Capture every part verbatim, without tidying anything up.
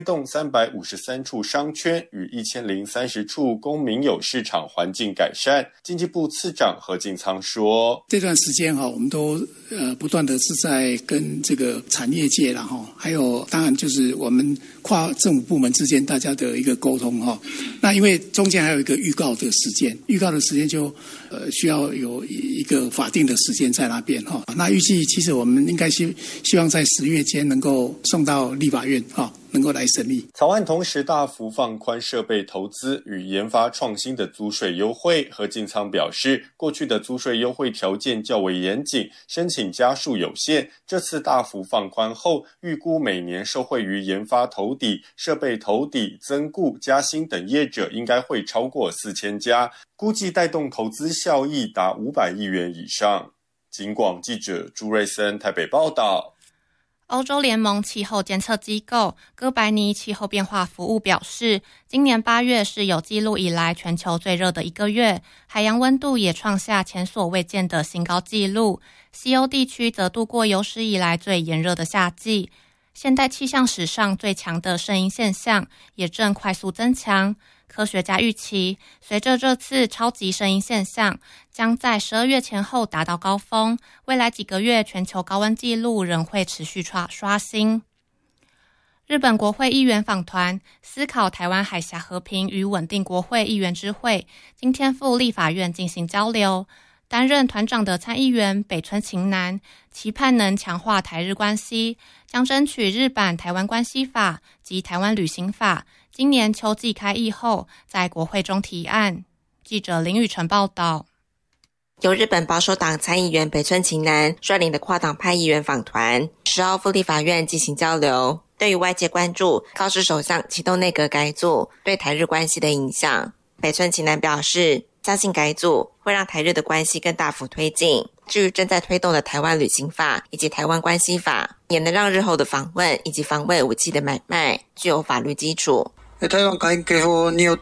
动三百五十三处商圈与一千零三十处公民有市场环境改善。经济部次长何敬仓说， 这段时间我们都呃不断的是在跟这个产业界啦，还有当然就是我们跨政府部门之间大家的一个沟通。那因为中间还有一个预告的时间，预告的时间就呃需要有一个法定的时间在那边。那预计其实我们应该希希望在十月间能够送到立法院能够来审议。 草案同时大幅放宽设备投资与研发创新的租税优惠。何敬仓表示，过去的租税优惠条件较为严谨，申请家数有限，这次大幅放宽后，预估每年受惠于研发投底、设备投底、增固、加薪等业者应该会超过四千家，估计带动投资效益达五百亿元以上。警广记者朱瑞森台北报道。 欧洲联盟气候监测机构哥白尼气候变化服务表示，今年八月是有记录以来全球最热的一个月，海洋温度也创下前所未见的新高纪录。西欧地区则度过有史以来最炎热的夏季，现代气象史上最强的圣婴现象也正快速增强。科学家预期，随着这次超级圣婴现象将在十二月前后达到高峰，未来几个月全球高温纪录仍会持续刷刷新。日本国会议员访团思考台湾海峡和平与稳定国会议员之会今天赴立法院进行交流。担任团长的参议员北村晴男期盼能强化台日关系，将争取日版台湾关系法及台湾旅行法今年秋季开议后在国会中提案。记者林宇晨报道。 由日本保守党参议员北村晴男率领的跨党派议员访团十号赴立法院进行交流。对于外界关注高市首相启动内阁改组对台日关系的影响，北村晴男表示，相信改组会让台日的关系更大幅推进。至于正在推动的台湾旅行法以及台湾关系法，也能让日后的访问以及防卫武器的买卖具有法律基础。 台湾関係法によって、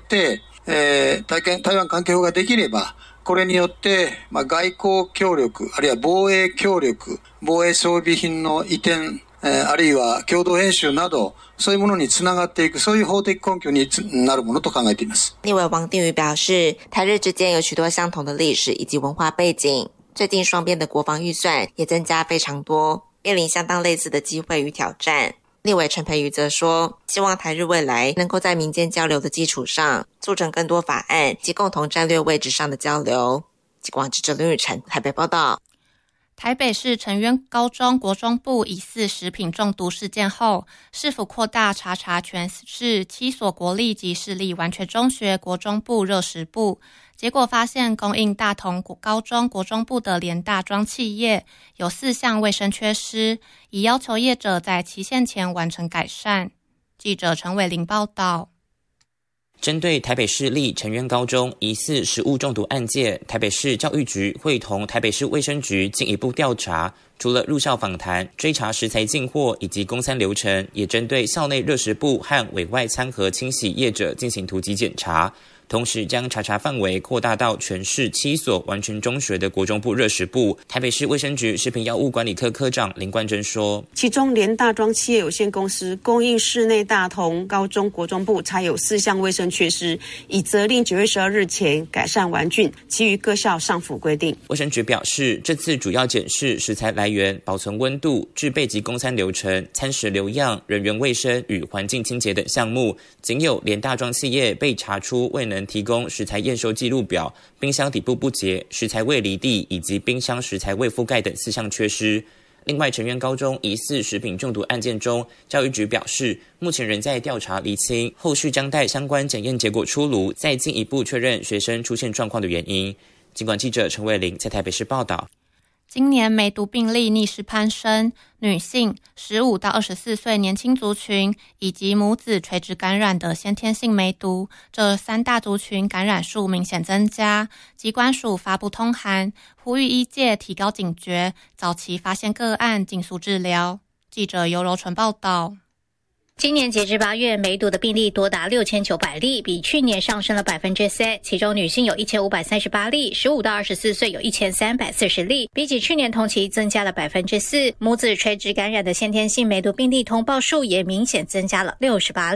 えー、台湾関係法ができれば、これによって、まあ、外交協力、あるいは防衛協力、防衛装備品の移転、あるいは共同演習など、そういうものにつながっていく、そういう法的根拠になるものと考えています。 立委王定宇表示，台日之间有许多相同的历史以及文化背景，最近双边的国防预算也增加非常多，面临相当类似的机会与挑战。立委陈培瑜则说，希望台日未来能够在民间交流的基础上，促成更多法案及共同战略位置上的交流。警广记者林宇晨台北报道。 台北市成渊高中国中部疑似食品中毒事件后，市府扩大查查全市七所国立及市立完全中学国中部热食部，结果发现供应大同高中国中部的联大庄企业有四项卫生缺失，已要求业者在期限前完成改善。记者陈伟玲报道。 针对台北市立成渊高中疑似食物中毒案件，台北市教育局会同台北市卫生局进一步调查，除了入校访谈、追查食材进货以及供餐流程，也针对校内热食部和委外餐盒清洗业者进行突击检查。同时将查查范围扩大到全市七所完全中学的国中部热食部。台北市卫生局食品药物管理科科长林冠珍说， 其中联大庄企业有限公司供应市内大同高中国中部才有四项卫生缺失，已责令九月十二日前改善完竣，其余各校上府规定。 卫生局表示，这次主要检视食材来源、保存温度、制备及供餐流程、餐食流样、人员卫生与环境清洁等项目，仅有联大庄企业被查出未能提供食材验收记录表、冰箱底部不洁、食材未离地以及冰箱食材未覆盖等四项缺失。另外，成渊高中疑似食品中毒案件中，教育局表示，目前仍在调查厘清，后续将待相关检验结果出炉，再进一步确认学生出现状况的原因。尽管记者陈伟玲在台北市报道。 今年梅毒病例逆势攀升，女性、十五到二十四岁年轻族群以及母子垂直感染的先天性梅毒，这三大族群感染数明显增加。疾管署发布通函，呼吁医界提高警觉，早期发现个案，尽速治疗。记者尤柔纯报道。 今年截至八月，梅毒的病例多达六千九百例，比去年上升了百分之三。其中女性有一千五百三十八例，十五到二十四岁有一千三百四十例，比起去年同期增加了百分之四。母子垂直感染的先天性梅毒病例通报数也明显增加了六十八例。